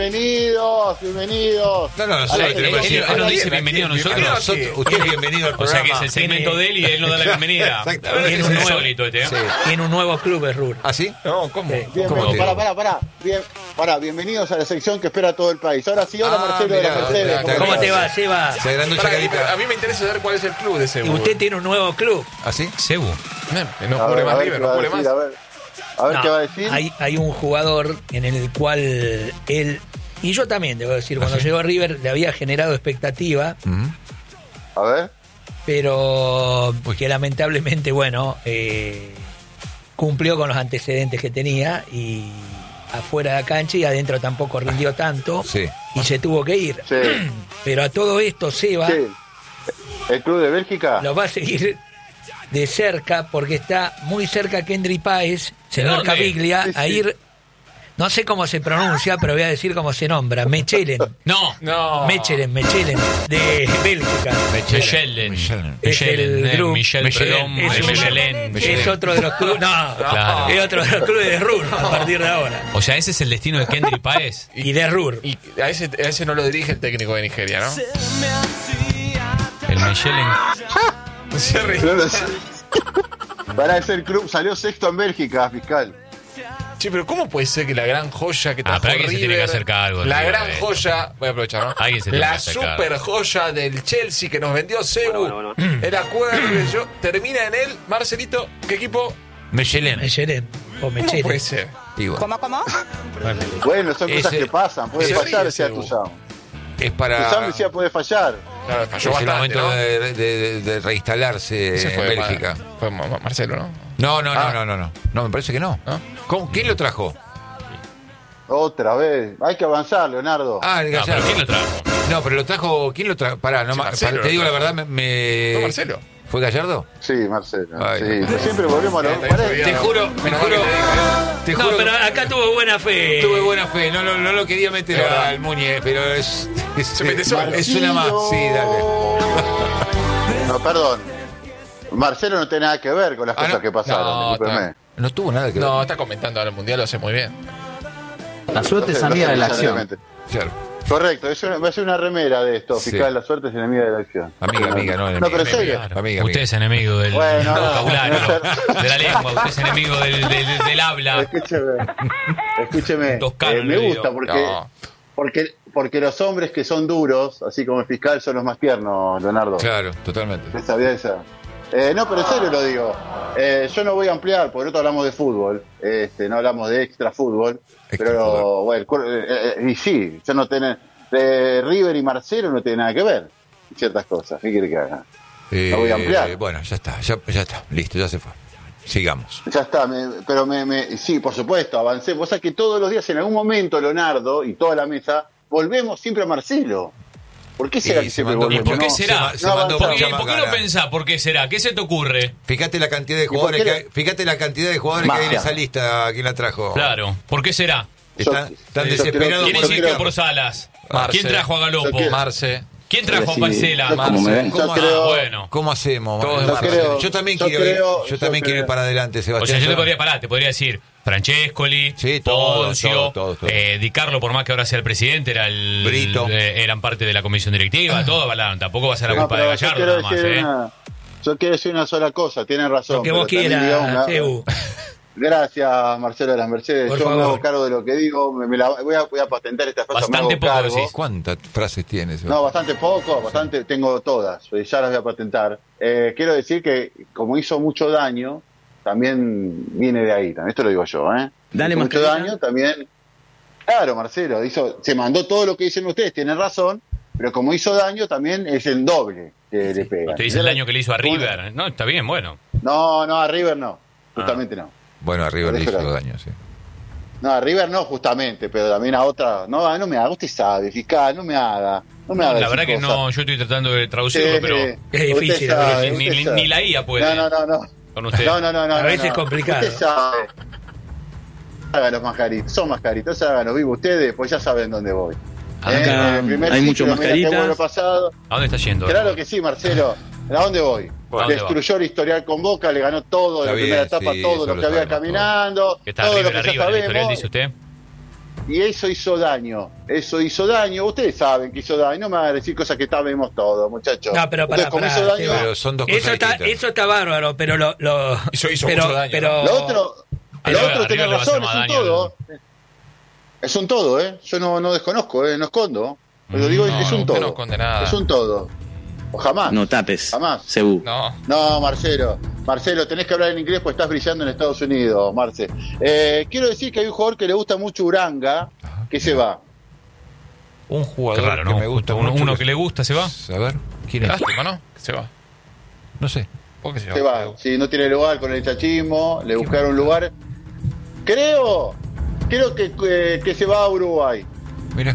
Bienvenidos. No, él nos dice bienvenido a nosotros. Usted es bienvenido al programa. O sea que es el segmento de él y él nos da la bienvenida. Tiene un nuevo Tiene un nuevo club, es Rur. ¿Ah, sí? No, ¿cómo? Pará, bienvenidos a la sección que espera todo el país. Ahora sí, hola Marcelo de la Mercedes. ¿Cómo te va, Seba? A mí me interesa saber cuál es el club de Cebu. Usted tiene un nuevo club. ¿Ah, sí? Cebu. No cubre más River, no cubre más. A ver qué va a decir. Hay un jugador en el cual él, y yo también, debo decir, cuando llegó a River le había generado expectativa. A ver. Pero que lamentablemente, cumplió con los antecedentes que tenía y afuera de la cancha y adentro tampoco rindió tanto. Sí. Y se tuvo que ir. Sí. Pero a todo esto, Seba, ¿el club de Bélgica? lo va a seguir de cerca porque está muy cerca Kendry Páez, señor Caviglia, a ir, no sé cómo se pronuncia, pero voy a decir cómo se nombra, Mechelen. No. Mechelen, de Bélgica. Mechelen. Es el grupo. Mechelen. Es otro de los clubes. Claro. Es otro de los clubes de Rur a partir de ahora. O sea, ese es el destino de Kendry Páez. Y de Rur. Y a ese no lo dirige el técnico de Nigeria, ¿no? El Mechelen. Para ese club salió sexto en Bélgica, fiscal. Sí, pero ¿cómo puede ser que la gran joya que trajo pero alguien River, se tiene que hacer cargo. la River, gran joya, voy a aprovechar, ¿no? Alguien se tiene La que hacer cargo. super joya del Chelsea que nos vendió Cebu, el acuerdo, termina en él, Marcelito, ¿qué equipo? Mechelen. Mechelen. O ¿Cómo Mechelen. puede ser? ¿Cómo? Bueno, son cosas que pasan. Puede ese fallar, ríe, decía Cebu. Tuzán. Es para... Tuzán decía puede fallar. Claro, Es falló el bastante, momento ¿no? de reinstalarse Ese en Bélgica. Fue Marcelo, ¿no? No. No, me parece que no. ¿Quién lo trajo? Otra vez. Hay que avanzar, Leonardo. Ah, el No, Gallardo. pero ¿quién lo trajo? No, pero lo trajo... ¿Quién lo trajo? Pará, no, Sí, Marcelo te digo lo la trajo. verdad, me... ¿Fue Marcelo? ¿Fue Gallardo? Sí, Marcelo. Ay, Sí. no. Pero siempre volvemos a lo Te juro, te No, juro. pero acá tuvo buena fe. Tuve buena fe, no lo quería meter Es verdad. al Muñe, pero es Se mete solo. es una más, sí, dale. No, perdón. Marcelo no tiene nada que ver con las cosas no. que pasaron. No, discúlpeme. No tuvo nada que ver. No, está comentando ahora el Mundial, lo hace muy bien. La suerte es amiga de la acción. Necesariamente. Correcto, va a ser una remera de esto, Sí. fiscal. La suerte es enemiga de la acción. Amiga, no enemiga. No, pero en serio. Claro. Amiga. Usted es enemigo del Bueno, vocabulario, no, de la lengua, usted es enemigo del habla. Escúcheme. Toscano, Me le gusta digo. porque los hombres que son duros, así como el fiscal, son los más tiernos, Leonardo. Claro, totalmente. ¿Sabía esa? No, pero en serio lo digo. Yo no voy a ampliar, porque nosotros hablamos de fútbol, no hablamos de extra fútbol. Pero bueno, y sí, yo no tengo. River y Marcelo no tienen nada que ver en ciertas cosas. ¿Qué quiere que haga? No voy a ampliar. Bueno, ya está, listo, ya se fue. Sigamos. Ya está, sí, por supuesto, avancemos. O sea que todos los días, en algún momento, Leonardo y toda la mesa, volvemos siempre a Marcelo. ¿Por qué será que siempre volvemos? ¿Y por qué No, será? se mandó ¿Por mucha qué macana. lo pensás? ¿Por qué será? ¿Qué se te ocurre? Fíjate la cantidad de jugadores que hay, que hay en esa lista. ¿Quién la trajo? Claro, ¿por qué será? Están desesperados. ¿Quién por insiste por Salas? Marce. ¿Quién trajo a Galopo? Marce. ¿Quién trajo a Marcela? Bueno. ¿Cómo hacemos? Yo Yo también creo- quiero ir para adelante, O sea, Sebastián. yo te podría parar, te podría decir Francescoli, Sí, todo, Poncio, todo. Di Carlo, por más que ahora sea el presidente, Brito. eran parte de la comisión directiva, todo hablaron. Tampoco va a ser la No, culpa de pero yo Gallardo quiero nada más, decir yo quiero decir una sola cosa, tienen razón. Lo que vos pero también quieras, digamos, Cebu. Gracias, Marcelo de las Mercedes. Por Yo me favor. hago cargo de lo que digo. Voy a patentar esta frase. Bastante me poco hago cargo. decís. ¿Cuántas frases tienes? No, bastante poco, bastante. Tengo todas. Ya las voy a patentar. Quiero decir que, como hizo mucho daño, también viene de ahí. También, esto lo digo yo, Dale, mucho mascarita. daño también. Claro, Marcelo, se mandó todo lo que dicen ustedes, tienen razón. Pero como hizo daño, también es el doble que le pega. Te dice el daño que le hizo a River. No, está bien, bueno. No, a River no. Justamente no. Bueno, arriba le hizo daño, sí. No, a River no, justamente, pero también a otra. No me haga, usted sabe, fiscal, no me haga. La verdad que no, yo estoy tratando de traducirlo, pero Es difícil, Usted sabe, ni, usted ni- sabe. ni la IA puede No. con usted. No. A veces no. es complicado. Usted sabe. Hagan los mascaritos, son mascaritos, hagan los vivos ustedes, pues ya saben dónde voy. Acá El primer hay ciclo, muchos mirá qué mascaritas. bueno pasado. ¿A dónde está yendo? Claro que sí, Marcelo. ¿A dónde voy? ¿A dónde Destruyó el historial con Boca, le ganó todo en Está la primera bien, etapa, sí, todo eso lo lo que había sabemos caminando, ¿Qué está todo lo River que ya arriba en el historial, sabemos. dice usted? y eso hizo daño. Ustedes saben que hizo daño. No me van a decir cosas que sabemos todos, muchachos. No, pero Ustedes, como hizo daño, pero son dos cosas distintas. Eso está bárbaro, pero Eso hizo pero, mucho daño, pero, lo otro tiene le va a hacer razón, más es un daño todo. Es un todo, ¿eh? Yo no desconozco, no escondo. Pero digo, No, es un usted todo. no esconde nada. Es un todo. O jamás. No tapes. Jamás. Cebú. No. No, Marcelo, tenés que hablar en inglés porque estás brillando en Estados Unidos, Marce. Quiero decir que hay un jugador que le gusta mucho Uranga, que se va. Un jugador Qué raro, ¿no? que me gusta Justo mucho. uno que le gusta se va. A ver, ¿quién es? Lástima, ¿no? Que se va. No sé. ¿Por qué se va? Se va. Si no tiene lugar con el chachismo, le buscaron un lugar. Creo que se va a Uruguay. Mira.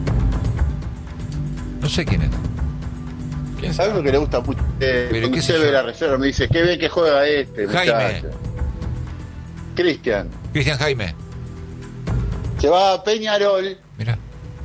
No sé quién es. ¿Quién ¿Sabes sabe? lo que le gusta mucho? Pero Un qué sé CB de yo. la reserva me dice, qué bien que juega este, Jaime. muchacho. Cristian. Cristian Jaime. Se va a Peñarol. Mira.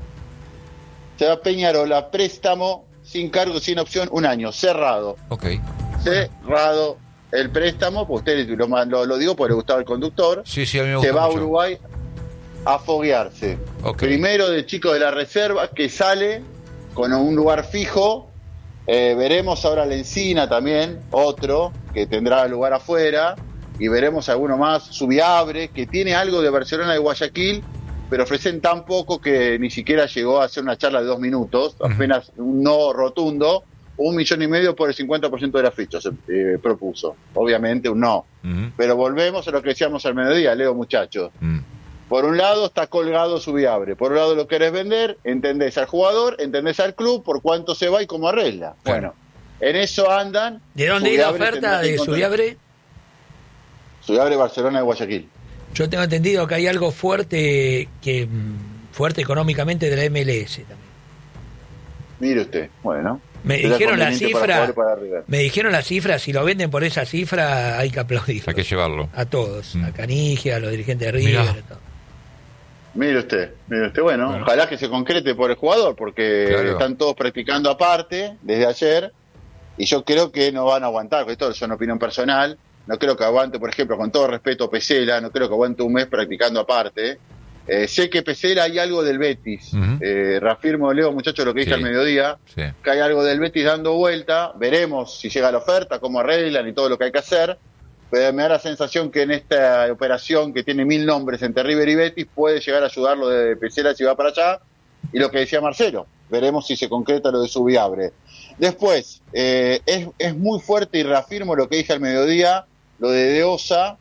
Se va a Peñarol a préstamo, sin cargo, sin opción, 1 año, cerrado. Ok. Cerrado el préstamo, pues usted lo digo porque le gustaba el conductor. Sí, a mí me gusta Se va a mucho. Uruguay a foguearse. Ok. Primero de chico de la reserva que sale con un lugar fijo. Veremos ahora Lencina también, otro que tendrá lugar afuera. Y veremos alguno más, Subiabre, que tiene algo de Barcelona de Guayaquil, pero ofrecen tan poco que ni siquiera llegó a hacer una charla de 2 minutos, apenas un no rotundo. 1,5 millones por el 50% de las fichas se propuso. Obviamente un no. Pero volvemos a lo que decíamos al mediodía, Leo, muchachos. Por un lado está colgado Subiabre, por un lado lo querés vender, entendés al jugador, entendés al club, por cuánto se va y cómo arregla. Claro. Bueno, en eso andan. ¿de dónde es la Subiabre oferta tendrá que de encontrar- Subiabre? Subiabre, Barcelona de Guayaquil. Yo tengo entendido que hay algo fuerte fuerte económicamente de la MLS también. Mire usted, bueno. Me Será dijeron la conveniente para cifra, jugar para River. me dijeron la cifra, si lo venden por esa cifra hay que aplaudir. Hay que llevarlo. A todos, a Canigia, a los dirigentes de River, Mirá. a todo. Mire usted, bueno, ojalá que se concrete por el jugador, porque Claro. están todos practicando aparte desde ayer, y yo creo que no van a aguantar, porque esto es una opinión personal, no creo que aguante, por ejemplo, con todo respeto Pesela, no creo que aguante un mes practicando aparte. Sé que Pesela hay algo del Betis, reafirmo, Leo, muchachos, lo que dije Sí. al mediodía, Sí. que hay algo del Betis dando vuelta, veremos si llega la oferta, cómo arreglan y todo lo que hay que hacer, pero me da la sensación que en esta operación que tiene 1000 nombres entre River y Betis puede llegar a ayudarlo de Pesela si va para allá, y lo que decía Marcelo, veremos si se concreta lo de Subiabre. Después, es muy fuerte y reafirmo lo que dije al mediodía, lo de Osa,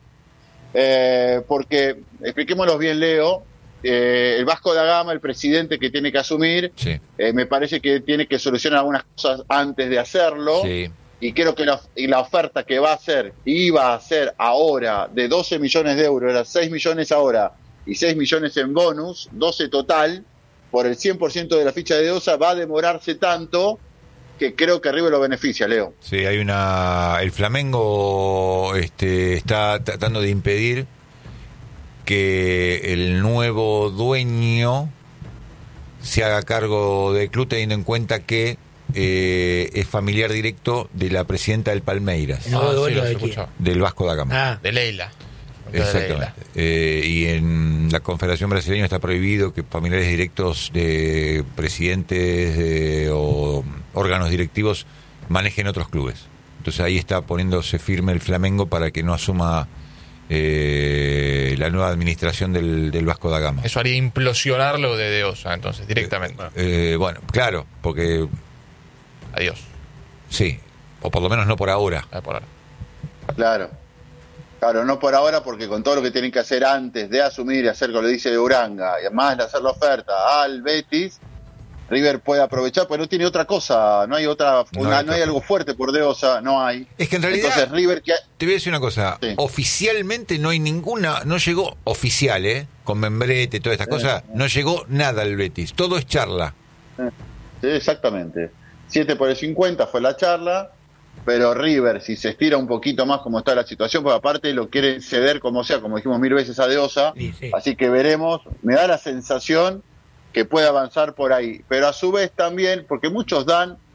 porque, expliquémoslo bien, Leo, el Vasco da Gama, el presidente que tiene que asumir, Sí. me parece que tiene que solucionar algunas cosas antes de hacerlo. Sí. Y creo que la oferta que iba a hacer ahora de 12 millones de euros, era 6 millones ahora y 6 millones en bonus, 12 total, por el 100% de la ficha de Osa, va a demorarse tanto que creo que River lo beneficia, Leo. Sí, hay el Flamengo está tratando de impedir que el nuevo dueño se haga cargo del club, teniendo en cuenta que es familiar directo de la presidenta del Palmeiras, No, dueño sí, lo de he quién. escuchado. del Vasco da Gama. Ah, De Leila. Exactamente. Y en la Confederación Brasileña está prohibido que familiares directos de presidentes o órganos directivos manejen otros clubes. Entonces ahí está poniéndose firme el Flamengo para que no asuma la nueva administración del Vasco da Gama. Eso haría implosionar lo de Osa, entonces, directamente. Bueno, claro, porque Adiós. sí, o por lo menos no por ahora. Por ahora. Claro, no por ahora, porque con todo lo que tienen que hacer antes de asumir y hacer, como le dice de Uranga, y además de hacer la oferta al Betis, River puede aprovechar, pues no tiene otra cosa, no hay algo fuerte por De Osa, no hay. Es que en realidad, entonces River te voy a decir una cosa, Sí. oficialmente no hay ninguna, no llegó oficial, con membrete, todas estas cosas, no llegó nada al Betis, todo es charla. Sí, exactamente. 7 por el 50 fue la charla, pero River, si se estira un poquito más como está la situación, porque aparte lo quieren ceder como sea, como dijimos 1000 veces a De Osa, sí, sí. así que veremos, me da la sensación que puede avanzar por ahí, pero a su vez también, porque muchos dan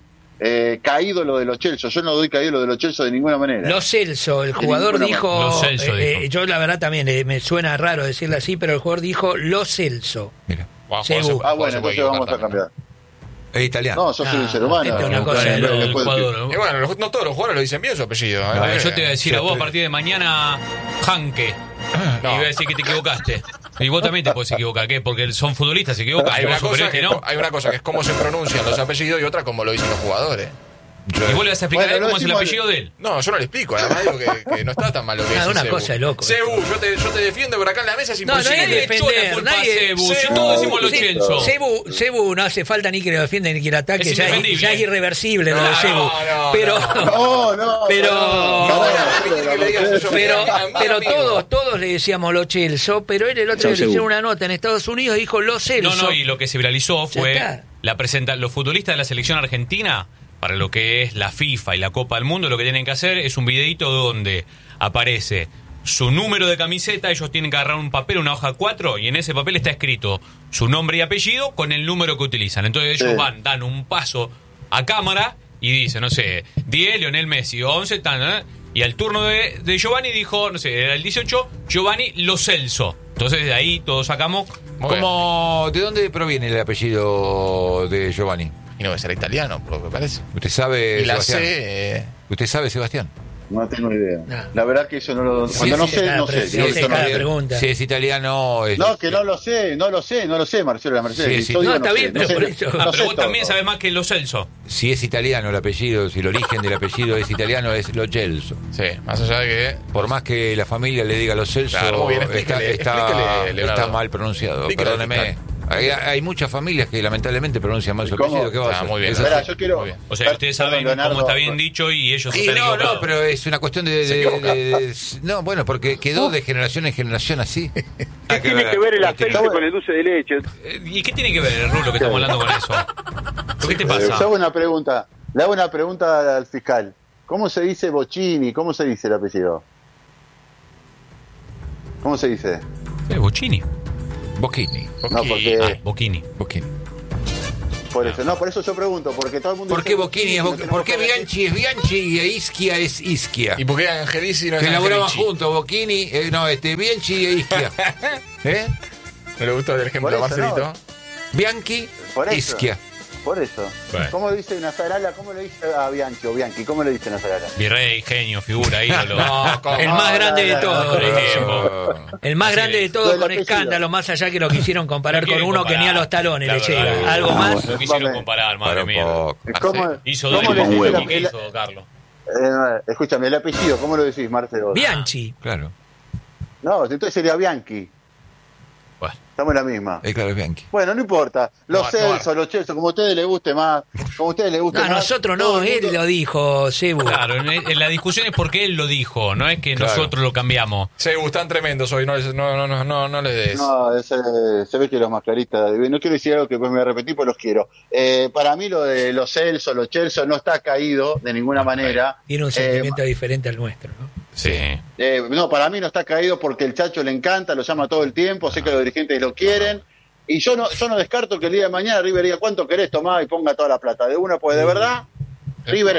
caído lo de Lo Celso. Yo no doy caído lo de Lo Celso de ninguna manera. Lo Celso, el jugador dijo, Lo Celso dijo. yo la verdad también me suena raro decirle así, pero el jugador dijo Lo Celso. Mira. Wow, Cebu. Bueno, entonces vamos a cambiar. Es italiano. No, yo soy un ser humano. Esto es una cosa de el loco. jugador. Y bueno, no todos los jugadores lo dicen bien su apellido. Yo te voy a decir a vos a partir de mañana, Hanke. Y voy a decir que te equivocaste. Y vos también te podés equivocar, ¿qué? Porque son futbolistas, se equivocan. Hay una, Vos cosa superior que, hay una cosa que es cómo se pronuncian los apellidos y otra cómo lo dicen los jugadores. Y vos le vas a explicar a él Bueno, cómo es el decimos- apellido de él. No, yo no le explico, además digo que no está tan mal lo que dice Una Cebu. cosa de loco. Cebu, yo te defiendo, pero acá en la mesa es No, no imposible. hay que Nadie echó la defender, culpa a nadie- Cebu, si Cebu- todos decimos Lo Sí, Celso. Cebu no hace falta ni que lo defienda ni que lo ataque, Es ya indefendible. es irreversible lo de No, Cebu. no, pero No, Pero- No voy a permitir que le digas eso. pero, A mi pero amigo. todos le decíamos Lo Celso, pero él el otro día le hicieron una nota en Estados Unidos y dijo Lo Celso. No, y lo que se viralizó Ya fue está. los futbolistas de la selección argentina, para lo que es la FIFA y la Copa del Mundo, lo que tienen que hacer es un videito donde aparece su número de camiseta, ellos tienen que agarrar un papel, una hoja 4, y en ese papel está escrito su nombre y apellido con el número que utilizan. Entonces ellos Sí. dan un paso a cámara y dicen, no sé, 10, Lionel Messi, 11, y al turno de Giovanni dijo, no sé, era el 18, Giovanni Lo Celso. Entonces de ahí todos sacamos... ¿De dónde proviene el apellido de Giovanni? Y no debe ser italiano, por lo que parece. ¿Usted sabe, Y la Sebastián? C, ¿Usted sabe, Sebastián? No tengo idea. No. La verdad que eso no lo... Cuando no sé, no sé. Sí, Digo, sí, eso no cada sé. pregunta. Si es italiano... Es... No, que no lo sé, Marcelo, la Mercedes. Sí, sí. Yo digo, No, está sé, bien, pero sé, por eso- Ah, no pero sé vos también todo. sabés más que Lo Celso. Si es italiano el apellido, si el origen del apellido es italiano, es Lo Celso. sí, más allá de que... Por más que la familia le diga Lo Celso, Claro, muy bien, explíquele, explíquele, Leonardo. está mal pronunciado. Explíquele, Perdóneme. Hay muchas familias que lamentablemente pronuncian mal su ¿Cómo? apellido. ¿Qué va a Ah, hacer? muy bien. Es así. Espera, yo quiero... Muy bien. O sea, que ustedes saben Leonardo, cómo está bien dicho y ellos Sí, están no, equivocados. pero es una cuestión no, bueno, porque quedó de generación en generación así. ¿Qué tiene que ver el aceite Bueno. con el dulce de leche? ¿Y qué tiene que ver, Rulo, que estamos hablando con eso? ¿Qué te Yo pasa? hago una pregunta. Le hago una pregunta al fiscal. ¿Cómo se dice Bocchini? ¿Cómo se dice el apellido? ¿Cómo se dice? Bocchini. Bocchini. No, porque... Bocchini. Bocchini. Por eso, no, por eso yo pregunto, porque todo el mundo... ¿Por dice qué Bocchini es no Bocchini? tenemos ¿Por qué que- Bianchi es Bianchi y Ischia es Ischia? ¿Y por qué Angelici no es Que elaboraban Angelici? juntos, Bocchini, Bianchi e Ischia. ¿Eh? ¿No le gustó el ejemplo Por a eso, Marcelito? Bianchi, Por eso. Ischia. Por eso. Bueno. ¿Cómo dice Nazarala? ¿Cómo le dice a Bianchi o Bianchi? ¿Cómo le dice Nazarala? Virrey, genio, figura, ídolo. El más grande de todos. no, le no, dice. no. El más Así grande de es. todos Lo del con apellido. escándalo, más allá que lo quisieron comparar No con quieren uno que comparar. ni a los talones le La llega. verdad. ¿Algo más? No quisieron comparar, madre Para un mía. poco. ¿Cómo, Hizo cómo doble le con dice huevo. ¿Qué la- hizo, Carlos? escúchame, el apellido, ¿cómo lo decís, Marcelo? Bianchi. Claro, No, entonces sería Bianchi. Bueno, Estamos en la misma. claro, es Bianchi. Bueno, no importa. Los No, Celso, los Celso, como a ustedes les guste más. Como a ustedes les guste No, más. nosotros todo no, el él mundo- lo dijo, Cebu. claro, en la discusión es porque él lo dijo, no es que Claro. nosotros lo cambiamos. Cebu, están tremendos hoy, no les des. No, se ve que los mascaristas. No quiero decir algo que después me voy a repetir, pues los quiero. Para mí lo de los Celso, los Celso no está caído de ninguna manera. Tiene un sentimiento diferente al nuestro, ¿no? Sí. No, para mí no está caído porque el Chacho le encanta, lo llama todo el tiempo, sé que los dirigentes lo quieren. Y yo no descarto que el día de mañana River diga cuánto querés tomar y ponga toda la plata de una, pues de verdad, River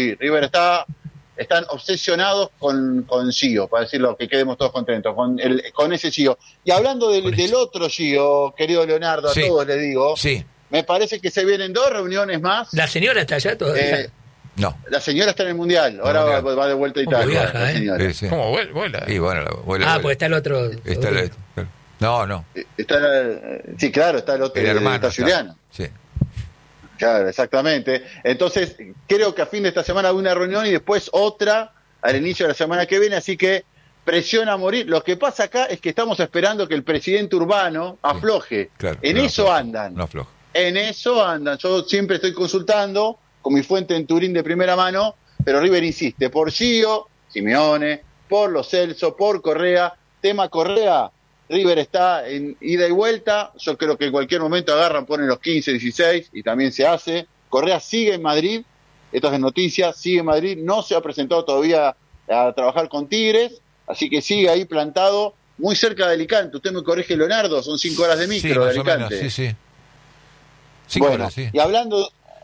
están obsesionados con Gio, para decirlo, que quedemos todos contentos, con ese Gio. Y hablando del otro Gio, querido Leonardo, a Sí. todos les digo, Sí, me parece que se vienen 2 reuniones más. La señora está allá todavía. Eh, la señora está en el Mundial, ahora Mundial. va de vuelta a ¿Cómo Italia. viaja, la señora. sí. ¿Cómo vuela? Y bueno, Pues está el otro. está la- No. Sí, claro, está el otro, El hermano. está Juliano. Sí. Claro, exactamente. Entonces, creo que a fin de esta semana hay una reunión y después otra al inicio de la semana que viene, así que presiona a morir. Lo que pasa acá es que estamos esperando que el presidente Urbano afloje. Claro, En no eso afloja, andan. No afloja. En eso andan. Yo siempre estoy consultando con mi fuente en Turín de primera mano, pero River insiste por Gio, Simeone, por Lo Celso, por Correa. Tema Correa, River está en ida y vuelta. Yo creo que en cualquier momento agarran, ponen los 15, 16 y también se hace. Correa sigue en Madrid, esto es en noticias, sigue en Madrid, no se ha presentado todavía a trabajar con Tigres, así que sigue ahí plantado, muy cerca de Alicante. Usted me corrige, Leonardo, son 5 horas de micro Sí, de más o menos, Alicante. sí. 5 Bueno, horas, sí. y hablando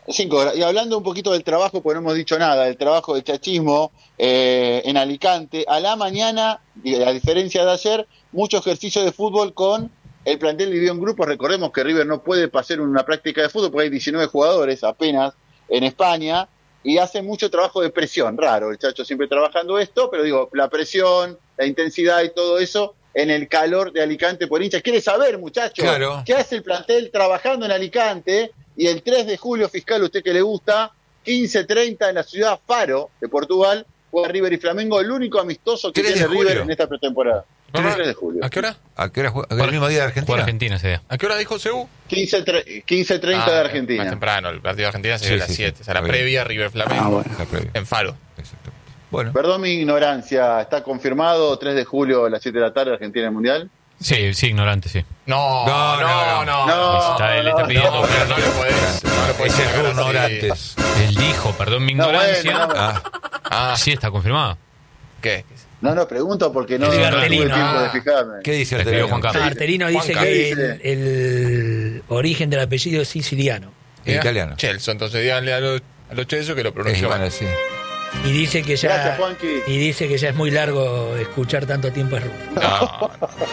5 horas. Y hablando un poquito del trabajo, porque no hemos dicho nada, del trabajo del chachismo en Alicante, a la mañana, a diferencia de ayer, mucho ejercicio de fútbol con el plantel dividido en grupos. Recordemos que River no puede pasar una práctica de fútbol porque hay 19 jugadores apenas en España y hace mucho trabajo de presión. Raro, el Chacho siempre trabajando esto, pero digo, la presión, la intensidad y todo eso en el calor de Alicante por hinchas. ¿Quiere saber, muchachos? Claro. ¿Qué hace el plantel trabajando en Alicante? Y el 3 de julio, fiscal, usted que le gusta, 15:30 en la ciudad Faro de Portugal, juega River y Flamengo, el único amistoso que tiene River en esta pretemporada. 3 de julio. ¿A qué hora? ¿A qué hora juega? ¿El mismo día de Argentina? Por Argentina ese día. ¿A qué hora dijo Seú? 15:30 de Argentina. Más temprano, el partido de Argentina se ve a las 7. O sea, la Está bien. previa River Flamengo. bueno. La previa. En Faro. Exacto. Bueno. Perdón mi ignorancia, ¿está confirmado 3 de julio a las 7 de la tarde Argentina en el Mundial? Sí, ignorante, sí. No. Él está pidiendo, pero no le podés. No le podés Ese sacar así. ignorantes. Él dijo, perdón mi No, ignorancia. bueno, Ah, Sí, está confirmado. ¿qué? No, pregunto porque no El tuve Artelino. tiempo de fijarme. ¿Qué dice Escribió Artelino? Juan Carlos. Martelino dice Juanca. que ¿Qué dice? el origen del apellido es siciliano. En italiano. Chelso, entonces díganle a los Chelso que lo Es pronunció igual mal. así. Y dice que ya Gracias, Juanqui. y dice que ya es muy largo escuchar tanto tiempo a Rubén. No,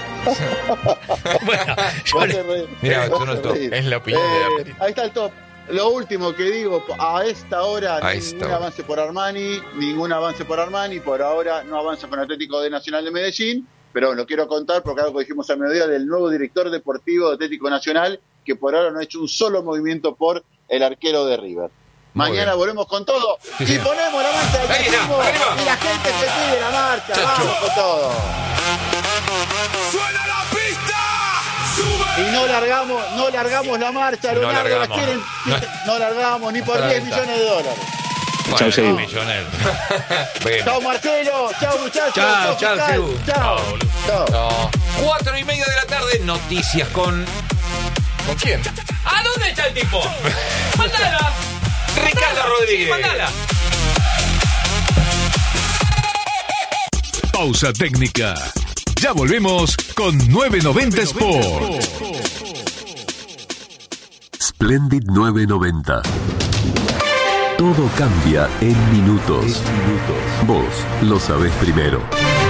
Bueno, yo Vos le- te reís. Mirá, Vos tú no te estás. reís. es la opinión de Artelino. Ahí está el top. Lo último que digo, a esta hora A ningún esta hora. avance por Armani, por ahora no avanza con Atlético de Nacional de Medellín, pero lo quiero contar porque algo que dijimos a mediodía del nuevo director deportivo de Atlético Nacional, que por ahora no ha hecho un solo movimiento por el arquero de River. Muy Mañana bien. volvemos con todo y señor. ponemos la marcha del Ahí está, chachismo arriba. y la gente se pide la marcha, Chacho. vamos con todo. ¡Suena la pista! Y no largamos la marcha, No Leonardo, la largamos. quieren, no largamos ni por 10 millones de dólares. Bueno, Sebu. millonario. Bueno. Chao Marcelo, chao muchachos, Chao, chao, fiscal, Sebu. chao. Chao. No. 4:30 de la tarde, noticias con ¿Con quién? ¿A dónde está el tipo? ¡Mandala! Ricardo Rodríguez. Sí, mandala. Pausa técnica. Ya volvemos con 990 Sport. Splendid 990. Todo cambia en minutos. Vos lo sabés primero.